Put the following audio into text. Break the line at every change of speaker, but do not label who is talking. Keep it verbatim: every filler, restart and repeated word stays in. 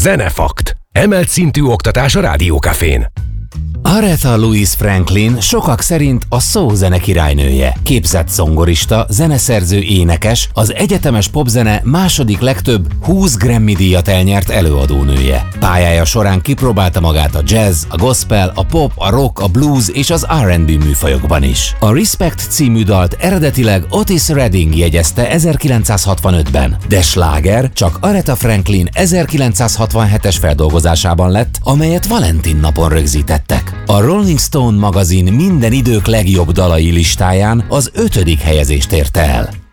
Zenefakt. Emelt szintű oktatás a Rádiókafén.
Aretha Louise Franklin sokak szerint a soul zene királynője. Képzett zongorista, zeneszerző, énekes, az egyetemes popzene második legtöbb húsz Grammy-díjat elnyert előadónője. Pályája során kipróbálta magát a jazz, a gospel, a pop, a rock, a blues és az er and bé műfajokban is. A Respect című dalt eredetileg Otis Redding jegyezte ezerkilencszázhatvanötben, de sláger csak Aretha Franklin ezerkilencszázhatvanhetes feldolgozásában lett, amelyet Valentin napon rögzítettek. A Rolling Stone magazin minden idők legjobb dalai listáján az ötödik helyezést érte el.